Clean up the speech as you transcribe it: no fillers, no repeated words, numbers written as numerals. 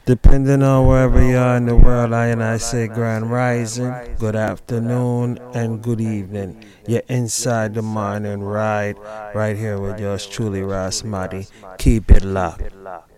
Depending on wherever you are in the world, I say grand rising, good afternoon, and good evening. You're inside the morning ride, right here with yours truly, Ras Madi. Keep it locked.